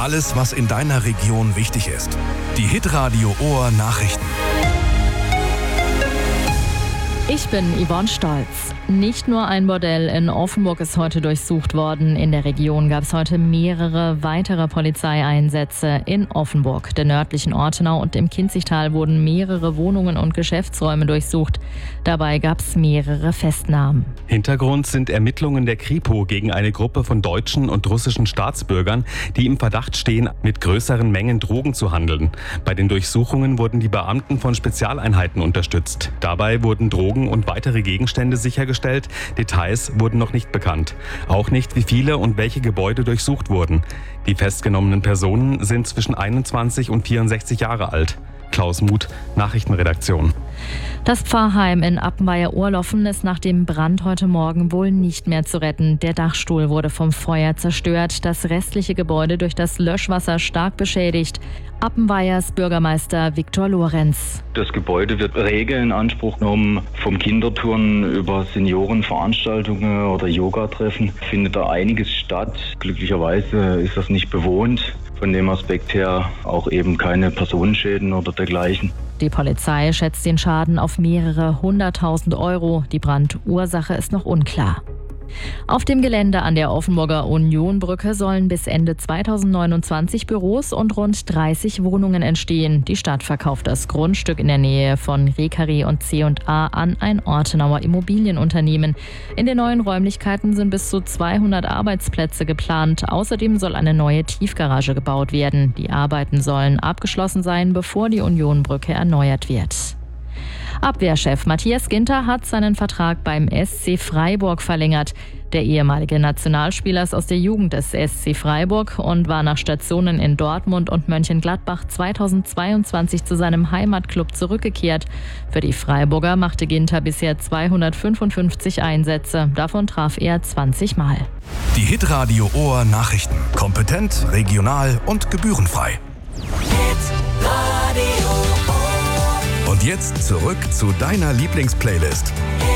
Alles, was in deiner Region wichtig ist. Die Hitradio Ohr Nachrichten. Ich bin Yvonne Stolz. Nicht nur ein Bordell in Offenburg ist heute durchsucht worden. In der Region gab es heute mehrere weitere Polizeieinsätze. In Offenburg, der nördlichen Ortenau und im Kinzigtal wurden mehrere Wohnungen und Geschäftsräume durchsucht. Dabei gab es mehrere Festnahmen. Hintergrund sind Ermittlungen der Kripo gegen eine Gruppe von deutschen und russischen Staatsbürgern, die im Verdacht stehen, mit größeren Mengen Drogen zu handeln. Bei den Durchsuchungen wurden die Beamten von Spezialeinheiten unterstützt. Dabei wurden Drogen und weitere Gegenstände sichergestellt. Details wurden noch nicht bekannt. Auch nicht, wie viele und welche Gebäude durchsucht wurden. Die festgenommenen Personen sind zwischen 21 und 64 Jahre alt. Klaus Muth, Nachrichtenredaktion. Das Pfarrheim in Appenweier-Ohrloffen ist nach dem Brand heute Morgen wohl nicht mehr zu retten. Der Dachstuhl wurde vom Feuer zerstört, das restliche Gebäude durch das Löschwasser stark beschädigt. Appenweiers Bürgermeister Viktor Lorenz. Das Gebäude wird rege in Anspruch genommen, vom Kinderturnen über Seniorenveranstaltungen oder Yogatreffen findet da einiges statt. Glücklicherweise ist das nicht bewohnt. Von dem Aspekt her auch eben keine Personenschäden oder dergleichen. Die Polizei schätzt den Schaden auf mehrere 100.000 Euro. Die Brandursache ist noch unklar. Auf dem Gelände an der Offenburger Unionbrücke sollen bis Ende 2029 Büros und rund 30 Wohnungen entstehen. Die Stadt verkauft das Grundstück in der Nähe von Rekarie und C&A an ein Ortenauer Immobilienunternehmen. In den neuen Räumlichkeiten sind bis zu 200 Arbeitsplätze geplant. Außerdem soll eine neue Tiefgarage gebaut werden. Die Arbeiten sollen abgeschlossen sein, bevor die Unionbrücke erneuert wird. Abwehrchef Matthias Ginter hat seinen Vertrag beim SC Freiburg verlängert. Der ehemalige Nationalspieler ist aus der Jugend des SC Freiburg und war nach Stationen in Dortmund und Mönchengladbach 2022 zu seinem Heimatklub zurückgekehrt. Für die Freiburger machte Ginter bisher 255 Einsätze. Davon traf er 20 Mal. Die Hitradio Ohr Nachrichten. Kompetent, regional und gebührenfrei. Und jetzt zurück zu deiner Lieblingsplaylist.